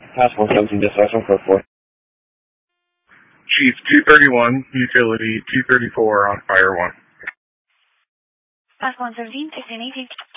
Task 117, dispatch on code 4. Chief 231, utility 234 on fire 1. Task 117, 1618.